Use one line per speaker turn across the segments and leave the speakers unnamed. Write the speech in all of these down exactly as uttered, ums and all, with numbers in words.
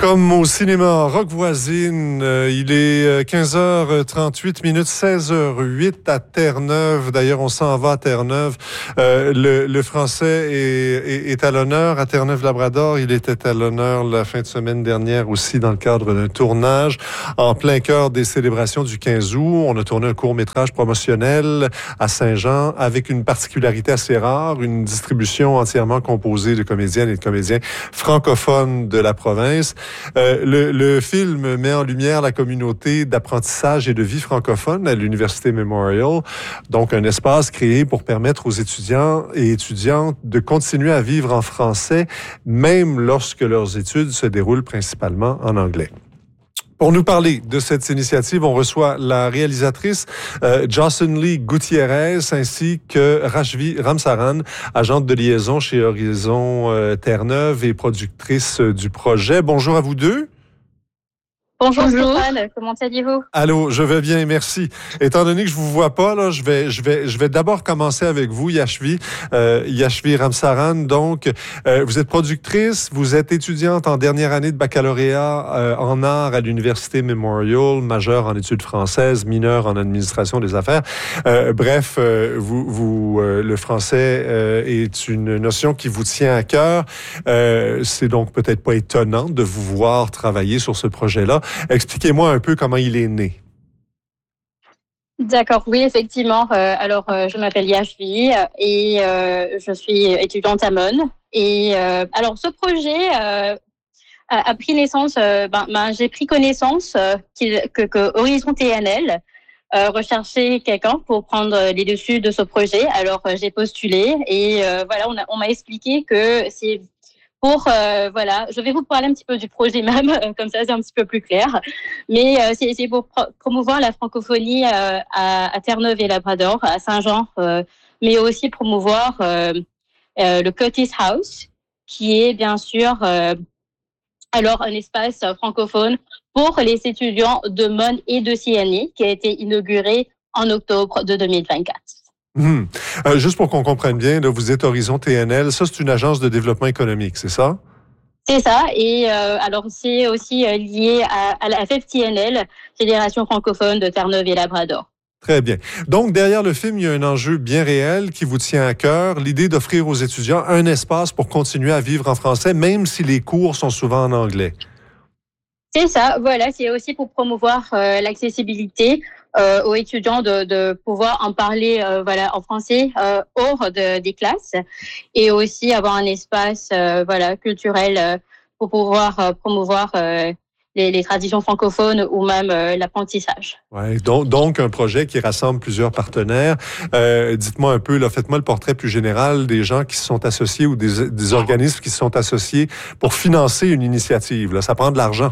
Comme au cinéma Rock Voisine, euh, il est quinze heures trente-huit minutes, seize heures huit à Terre-Neuve. D'ailleurs, on s'en va à Terre-Neuve. Euh, le, le français est, est, est à l'honneur à Terre-Neuve-Labrador. Il était à l'honneur la fin de semaine dernière aussi dans le cadre d'un tournage en plein cœur des célébrations du quinze août. On a tourné un court-métrage promotionnel à Saint-Jean avec une particularité assez rare, une distribution entièrement composée de comédiennes et de comédiens francophones de la province. Euh, le, le film met en lumière la communauté d'apprentissage et de vie francophone à l'Université Memorial, donc un espace créé pour permettre aux étudiants et étudiantes de continuer à vivre en français, même lorsque leurs études se déroulent principalement en anglais. Pour nous parler de cette initiative, on reçoit la réalisatrice euh, Jocelyn Lee Gutiérrez ainsi que Rashvi Ramsaran, agente de liaison chez Horizon euh, Terre-Neuve et productrice euh, du projet. Bonjour à vous deux.
Bonjour, Bonjour. Stéphane, comment allez-vous?
Allô, je vais bien, merci. Étant donné que je vous vois pas, là, je vais, je vais, je vais d'abord commencer avec vous, Yashvi, euh, Yashvi Ramsaran. Donc, euh, vous êtes productrice, vous êtes étudiante en dernière année de baccalauréat euh, en art à l'Université Memorial, majeure en études françaises, mineure en administration des affaires. Euh, bref, euh, vous, vous, euh, le français euh, est une notion qui vous tient à cœur. Euh, c'est donc peut-être pas étonnant de vous voir travailler sur ce projet-là. Expliquez-moi un peu comment il est né.
D'accord, oui, effectivement. Euh, alors, euh, je m'appelle Yashvi et euh, je suis étudiante à Mon. Et euh, alors, ce projet euh, a, a pris naissance, euh, ben, ben, j'ai pris connaissance euh, qu'il, que, que Horizon T N L euh, recherchait quelqu'un pour prendre les dessus de ce projet. Alors, euh, j'ai postulé et euh, voilà, on, a, on m'a expliqué que c'est Pour, euh, voilà, je vais vous parler un petit peu du projet même, euh, comme ça c'est un petit peu plus clair. Mais euh, c'est, c'est pour pro- promouvoir la francophonie euh, à, à Terre-Neuve et Labrador, à Saint-Jean, euh, mais aussi promouvoir euh, euh, le Curtis House, qui est bien sûr euh, alors un espace francophone pour les étudiants de Mon et de C N I, qui a été inauguré en octobre de deux mille vingt-quatre.
Hum. Euh, juste pour qu'on comprenne bien, là, vous êtes Horizon T N L. Ça, c'est une agence de développement économique, c'est ça?
C'est ça. Et euh, alors, c'est aussi euh, lié à, à la F F T N L, Fédération francophone de Terre-Neuve et Labrador.
Très bien. Donc, derrière le film, il y a un enjeu bien réel qui vous tient à cœur, l'idée d'offrir aux étudiants un espace pour continuer à vivre en français, même si les cours sont souvent en anglais.
C'est ça, voilà, c'est aussi pour promouvoir euh, l'accessibilité euh, aux étudiants de, de pouvoir en parler euh, voilà, en français euh, hors de, des classes et aussi avoir un espace euh, voilà, culturel euh, pour pouvoir euh, promouvoir euh, les, les traditions francophones ou même euh, l'apprentissage.
Ouais, donc, donc, un projet qui rassemble plusieurs partenaires. Euh, dites-moi un peu, là, faites-moi le portrait plus général des gens qui se sont associés ou des, des organismes qui se sont associés pour financer une initiative. Là. Ça prend de l'argent.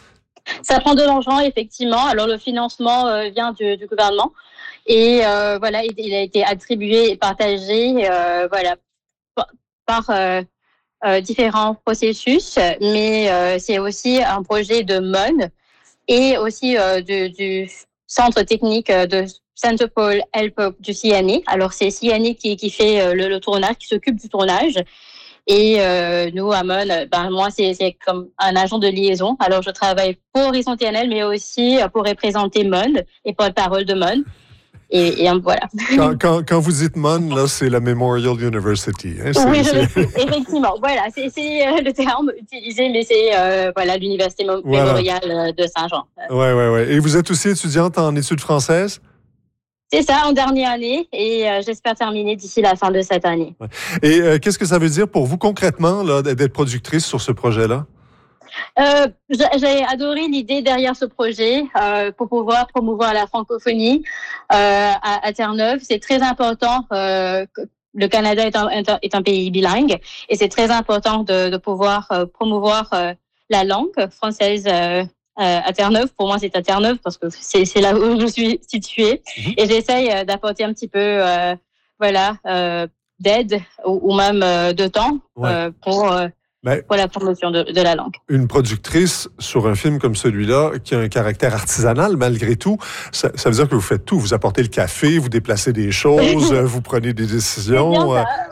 Ça prend de l'argent, effectivement. Alors, le financement euh, vient du, du gouvernement et euh, voilà, il, il a été attribué et partagé euh, voilà, par, par euh, euh, différents processus, mais euh, c'est aussi un projet de Mon et aussi euh, du, du centre technique de Center for Help du C N I. Alors, c'est C N I qui, qui fait euh, le, le tournage, qui s'occupe du tournage. Et euh, nous, à Mon, ben, moi, c'est, c'est comme un agent de liaison. Alors, je travaille pour Horizon T N L, mais aussi pour représenter Mon et porte-parole de Mon. Et, et voilà.
Quand, quand, quand vous dites Mon, là, c'est la Memorial University. Hein, c'est,
oui, je
c'est...
le sais, effectivement. Voilà, c'est, c'est euh, le terme utilisé, mais c'est euh, voilà, l'Université Memorial voilà. de Saint-Jean.
Oui, oui, oui. Et vous êtes aussi étudiante en études françaises?
C'est ça, en dernière année, et euh, j'espère terminer d'ici la fin de cette année.
Et euh, qu'est-ce que ça veut dire pour vous concrètement là, d'être productrice sur ce projet-là?
Euh, j'ai adoré l'idée derrière ce projet euh, pour pouvoir promouvoir la francophonie euh, à, à Terre-Neuve. C'est très important. Euh, le Canada est un, est un pays bilingue et c'est très important de, de pouvoir euh, promouvoir euh, la langue française euh, à Terre-Neuve. Pour moi, c'est à Terre-Neuve parce que c'est, c'est là où je suis située. Mmh. Et j'essaye d'apporter un petit peu euh, voilà, euh, d'aide ou, ou même euh, de temps ouais. euh, pour... Euh, Mais pour la promotion de, de la langue.
Une productrice sur un film comme celui-là, qui a un caractère artisanal malgré tout, ça, ça veut dire que vous faites tout. Vous apportez le café, vous déplacez des choses, vous prenez des décisions.
C'est bien ça.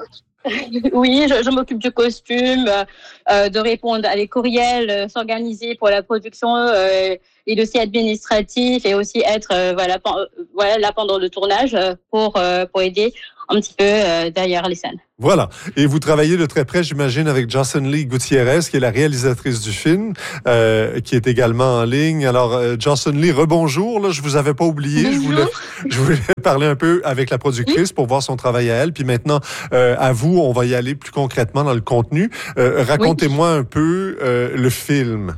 Oui, je, je m'occupe du costume, euh, de répondre à les courriels, euh, s'organiser pour la production euh, et dossiers administratifs et aussi être euh, voilà, pen- euh, voilà, là pendant le tournage euh, pour, euh, pour aider un petit peu euh, derrière les scènes.
Voilà. Et vous travaillez de très près, j'imagine, avec Jocelyn Lee Gutiérrez, qui est la réalisatrice du film, euh, qui est également en ligne. Alors, euh, Jocelyn Lee, rebonjour. Là, je vous avais pas oublié.
Bonjour.
Je voulais, je voulais parler un peu avec la productrice pour voir son travail à elle. Puis maintenant, euh, à vous, on va y aller plus concrètement dans le contenu. Euh, racontez-moi oui. un peu euh, le film.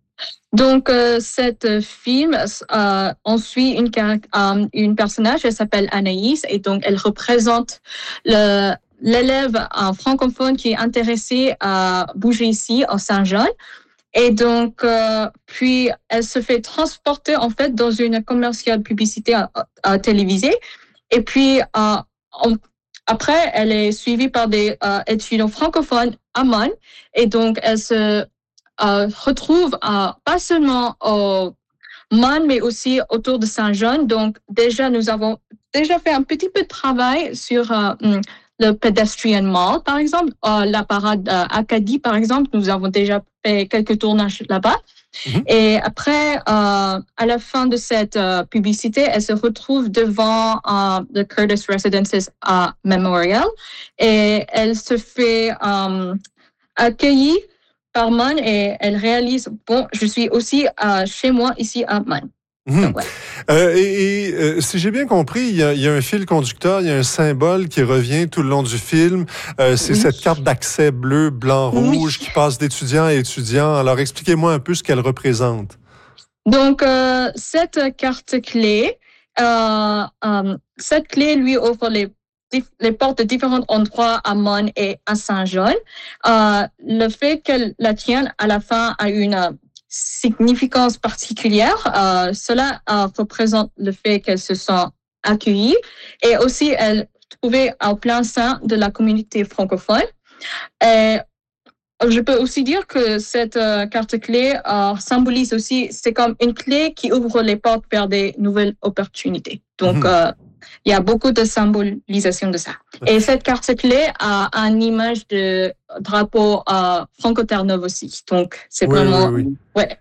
Donc, euh, cet film, euh, on suit une, euh, une personnage, elle s'appelle Anaïs, et donc elle représente le, l'élève euh, francophone qui est intéressé à bouger ici, à Saint-Jean. Et donc, euh, puis, elle se fait transporter, en fait, dans une commerciale publicité euh, euh, télévisée. Et puis, euh, on, après, elle est suivie par des euh, étudiants francophones à Man. Et donc, elle se Euh, retrouve euh, pas seulement au Man, mais aussi autour de Saint-Jean. Donc, déjà, nous avons déjà fait un petit peu de travail sur euh, le Pedestrian Mall, par exemple. Euh, la parade euh, Acadie, par exemple, nous avons déjà fait quelques tournages là-bas. Mm-hmm. Et après, euh, à la fin de cette euh, publicité, elle se retrouve devant euh, le Curtis Residences euh, Memorial et elle se fait euh, accueillir par Man et elle réalise, bon, je suis aussi euh, chez moi ici à Man.
Mmh. Donc, ouais. euh, et et euh, si j'ai bien compris, il y, a, il y a un fil conducteur, il y a un symbole qui revient tout le long du film. Euh, c'est oui. cette carte d'accès bleu, blanc, rouge oui. qui passe d'étudiant à étudiant. Alors, expliquez-moi un peu ce qu'elle représente.
Donc, euh, cette carte clé, euh, euh, cette clé lui offre les les portes de différents endroits à Man et à Saint-Jean. Euh, le fait qu'elle la tienne à la fin a une euh, significance particulière. Euh, cela euh, représente le fait qu'elle se sent accueillie et aussi elle trouvée au plein sein de la communauté francophone. Et je peux aussi dire que cette euh, carte clé euh, symbolise aussi, c'est comme une clé qui ouvre les portes vers des nouvelles opportunités. Donc, mmh. euh, il y a beaucoup de symbolisation de ça. Et cette carte clé a une image de drapeau euh, Franco-Terre-Neuve aussi. Donc, c'est
oui,
vraiment...
Oui, oui.
Ouais.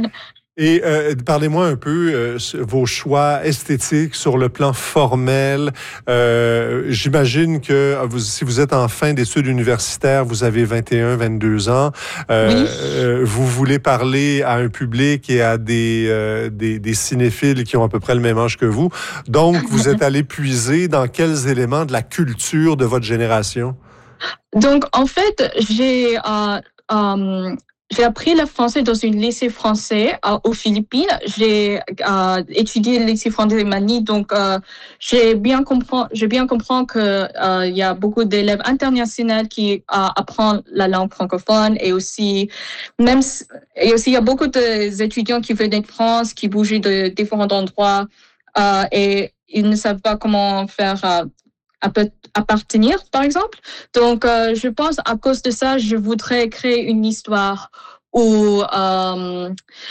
Et euh, parlez-moi un peu euh, vos choix esthétiques sur le plan formel. Euh, j'imagine que vous, si vous êtes en fin d'études universitaires, vous avez vingt et un, vingt-deux ans. Euh, oui. euh, vous voulez parler à un public et à des, euh, des, des cinéphiles qui ont à peu près le même âge que vous. Donc, vous êtes allé puiser dans quels éléments de la culture de votre génération?
Donc, en fait, j'ai... Euh, euh, J'ai appris le français dans un lycée français euh, aux Philippines. J'ai euh, étudié le lycée français de Manille, donc euh, j'ai bien compris, j'ai bien compris que euh, il y a beaucoup d'élèves internationaux qui euh, apprennent la langue francophone et aussi même et aussi il y a beaucoup d'étudiants qui viennent de France, qui bougent de différents endroits euh, et ils ne savent pas comment faire. Euh, appartenir, par exemple. Donc, euh, je pense à cause de ça, je voudrais créer une histoire où euh,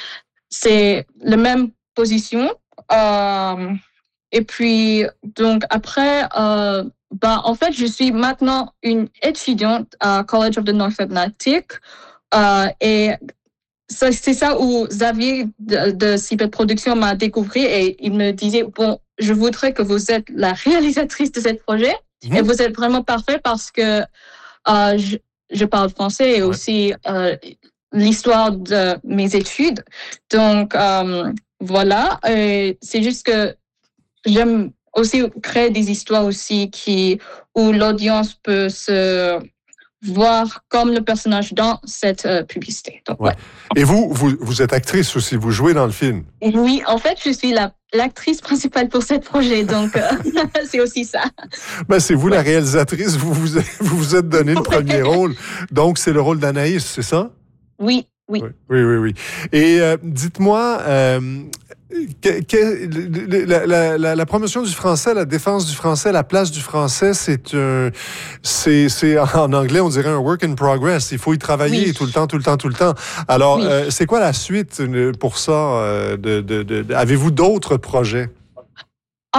c'est la même position. Euh, et puis, donc, après, euh, bah, en fait, je suis maintenant une étudiante à College of the North Atlantic euh, et ça, c'est ça où Xavier de, de Cibet Productions m'a découvert et il me disait, bon, je voudrais que vous êtes la réalisatrice de ce projet. Mmh. Et vous êtes vraiment parfait parce que euh, je, je parle français et ouais. aussi euh, l'histoire de mes études. Donc, euh, voilà. Et c'est juste que j'aime aussi créer des histoires aussi qui, où l'audience peut se voir comme le personnage dans cette euh, publicité. Donc,
ouais. Ouais. Et vous, vous, vous êtes actrice aussi, vous jouez dans le film.
Oui, en fait, je suis la, l'actrice principale pour ce projet, donc euh, c'est aussi ça.
Ben, c'est vous ouais. la réalisatrice, vous vous, vous vous êtes donné le premier rôle, donc c'est le rôle d'Anaïs, c'est ça?
Oui, oui.
Oui, oui, oui. Et euh, dites-moi... Euh, Que, que, la, la, la, la promotion du français, la défense du français, la place du français, c'est un, c'est, c'est en anglais on dirait un work in progress. Il faut y travailler oui. tout le temps, tout le temps, tout le temps. Alors, oui. euh, c'est quoi la suite pour ça? De, de, de, de, avez-vous d'autres projets?
Um,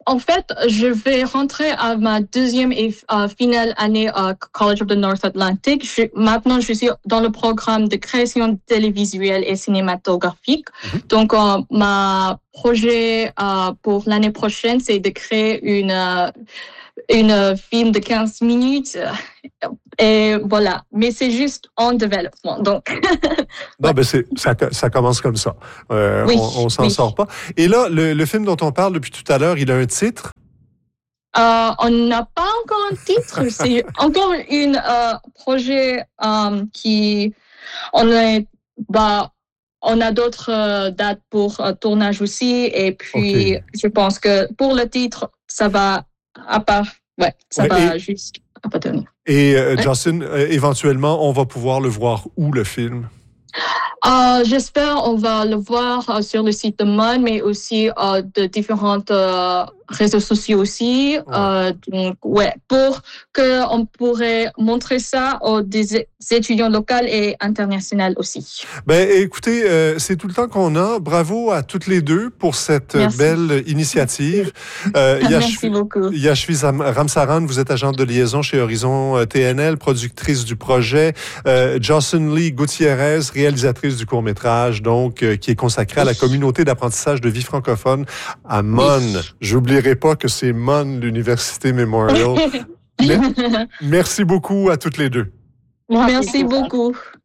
en fait, je vais rentrer à ma deuxième et euh, finale année à College of the North Atlantic. Je, maintenant, je suis dans le programme de création télévisuelle et cinématographique. Mm-hmm. Donc, euh, ma projet euh, pour l'année prochaine, c'est de créer une euh, une film de quinze minutes. Et voilà. Mais c'est juste en développement. Donc.
Non, ben c'est, ça, ça commence comme ça. Euh, oui, on, on s'en oui. sort pas. Et là, le, le film dont on parle depuis tout à l'heure, il a un titre?
Euh, on n'a pas encore un titre. C'est encore un euh, projet euh, qui. On est. Bah, on a d'autres euh, dates pour euh, tournage aussi. Et puis, okay. je pense que pour le titre, ça va. À part, ouais, ça ouais, va et, juste appartenir.
Et euh, ouais. Justin, euh, éventuellement, on va pouvoir le voir où, le film?
Euh, j'espère on va le voir euh, sur le site de Mon, mais aussi euh, de différents euh, réseaux sociaux aussi. Ouais. Euh, donc, ouais, pour qu'on pourrait montrer ça aux des étudiants locaux et internationaux aussi.
Ben, écoutez, euh, c'est tout le temps qu'on a. Bravo à toutes les deux pour cette Merci. belle initiative.
Euh, Merci Yash- beaucoup.
Yashvi Ramsaran, vous êtes agente de liaison chez Horizon T N L, productrice du projet. Euh, Jocelyn Lee Gutiérrez, réalisatrice du court-métrage, donc, euh, qui est consacré à la communauté d'apprentissage de vie francophone à Mon. Oui. J'oublierai pas que c'est Mon, l'Université Memorial. Mais, merci beaucoup à toutes les deux.
Merci beaucoup.